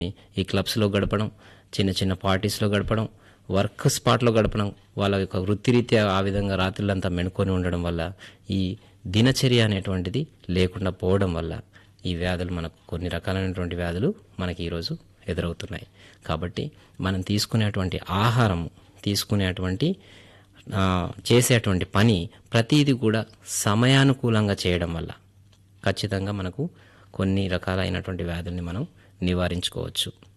ఈ క్లబ్స్లో గడపడం, చిన్న చిన్న పార్టీస్లో గడపడం, వర్క్ స్పాట్లో గడపడం, వాళ్ళ యొక్క వృత్తిరీత్యా ఆ విధంగా రాత్రులంతా మెనుకొని ఉండడం వల్ల ఈ దినచర్య అనేటువంటిది లేకుండా పోవడం వల్ల ఈ వ్యాధులు మనకు కొన్ని రకాలైనటువంటి వ్యాధులు మనకి ఈరోజు ఎదురవుతున్నాయి. కాబట్టి మనం తీసుకునేటువంటి ఆహారం, తీసుకునేటువంటి చేసేటువంటి పని ప్రతిదీ కూడా సమయానుకూలంగా చేయడం వల్ల ఖచ్చితంగా మనకు కొన్ని రకాలైనటువంటి వ్యాధుల్ని మనం నివారించుకోవచ్చు.